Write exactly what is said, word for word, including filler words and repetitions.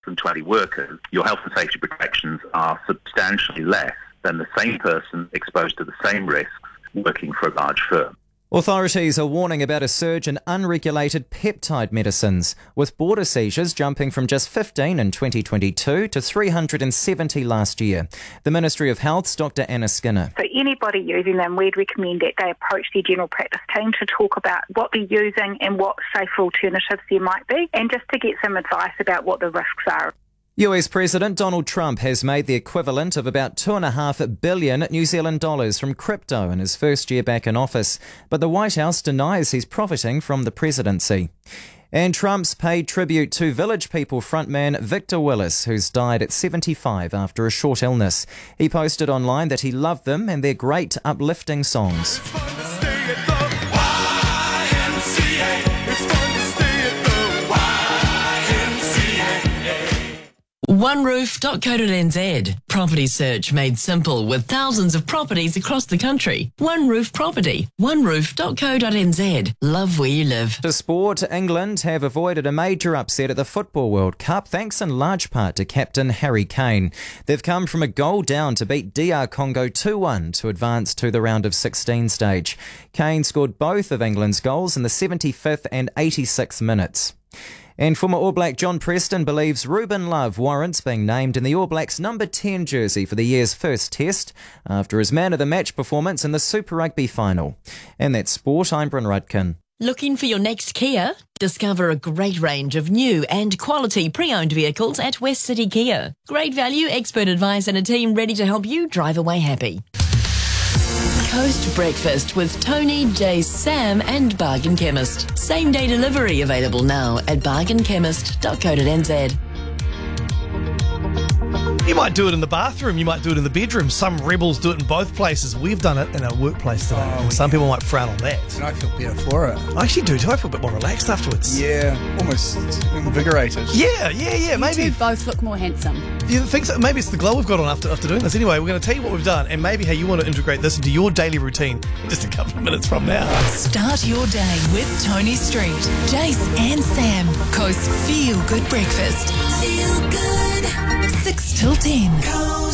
than twenty workers, your health and safety protections are substantially less than the same person exposed to the same risks working for a large firm. Authorities are warning about a surge in unregulated peptide medicines, with border seizures jumping from just fifteen in twenty twenty-two to three hundred seventy last year. The Ministry of Health's Doctor Anna Skinner. So anybody using them, we'd recommend that they approach their general practice team to talk about what they're using and what safer alternatives there might be, and just to get some advice about what the risks are. U S President Donald Trump has made the equivalent of about two and a half billion New Zealand dollars from crypto in his first year back in office, but the White House denies he's profiting from the presidency. And Trump's paid tribute to Village People frontman Victor Willis, who's died at seventy-five after a short illness. He posted online that he loved them and their great uplifting songs. one roof dot co dot n z. Property search made simple with thousands of properties across the country. One Roof Property. one roof dot co dot n z. Love where you live. To sport, England have avoided a major upset at the Football World Cup thanks in large part to captain Harry Kane. They've come from a goal down to beat D R Congo two one to advance to the round of sixteen stage. Kane scored both of England's goals in the seventy-fifth and eighty-sixth minutes. And former All Black John Preston believes Ruben Love warrants being named in the All Blacks' number ten jersey for the year's first test after his man of the match performance in the Super Rugby final. And that's sport, I'm Bryn Rudkin. Looking for your next Kia? Discover a great range of new and quality pre-owned vehicles at West City Kia. Great value, expert advice and a team ready to help you drive away happy. Coast Breakfast with Tony, Jace, Sam and Bargain Chemist. Same day delivery available now at bargain chemist dot co dot n z. You might do it in the bathroom, you might do it in the bedroom. Some rebels do it in both places. We've done it in our workplace today. Oh, and some yeah. people might frown on that. And I feel better for it. I actually do too. I feel a bit more relaxed afterwards. Yeah, almost invigorated. Yeah, yeah, yeah. You maybe two both look more handsome. you think so? Maybe it's the glow we've got on after, after doing this. Anyway, we're going to tell you what we've done and maybe how you want to integrate this into your daily routine in just a couple of minutes from now. Start your day with Tony Street, Jace and Sam. Coast Feel Good Breakfast. Feel good. six till ten.